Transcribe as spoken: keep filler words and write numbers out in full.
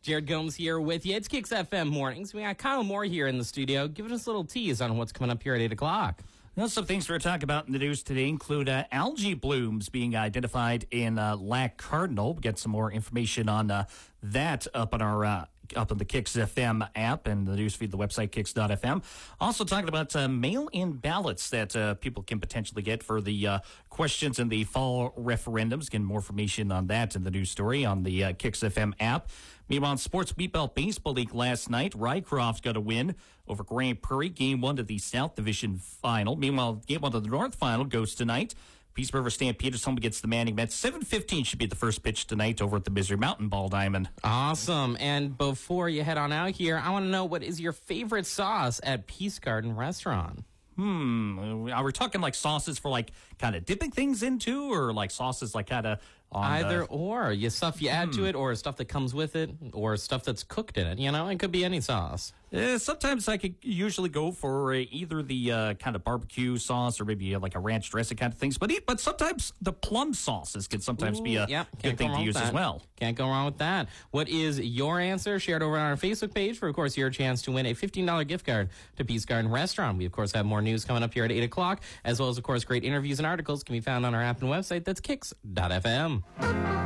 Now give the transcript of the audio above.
Jared Gomes here with you. It's Kicks F M Mornings. We got Kyle Moore here in the studio giving us a little tease on what's coming up here at eight o'clock. Now, some things we're talking about in the news today include uh, algae blooms being identified in uh, Lac Cardinal. We'll get some more information on uh, that up on our uh, up on the Kicks F M app and the newsfeed, the website kicks dot f m. Also talking about uh, mail-in ballots that uh, people can potentially get for the uh, questions in the fall referendums. Getting more information on that in the news story on the uh, Kicks F M app. Meanwhile, in Sports Wheat Belt Baseball League last night, Rycroft got a win over Grand Prairie, game one of the South Division Final. Meanwhile, game one of the North Final goes tonight. Peace River Stampeders home against the Manning Mets. seven fifteen should be the first pitch tonight over at the Misery Mountain Ball Diamond. Awesome. And before you head on out here, I want to know, what is your favorite sauce at Peace Garden Restaurant? Hmm. Are we talking like sauces for like kind of dipping things into, or like sauces like kind of on Either the... or. You stuff you add Hmm. to it, or stuff that comes with it, or stuff that's cooked in it. You know, it could be any sauce. Uh, sometimes I could usually go for uh, either the uh, kind of barbecue sauce or maybe uh, like a ranch dressing kind of things. But but sometimes the plum sauces can sometimes Ooh, be a yep, good thing go to wrong use with as that. well. Can't go wrong with that. What is your answer? Share it over on our Facebook page for, of course, your chance to win a fifteen dollars gift card to Peace Garden Restaurant. We, of course, have more news coming up here at eight o'clock, as well as, of course, great interviews and articles can be found on our app and website. That's kicks dot f m.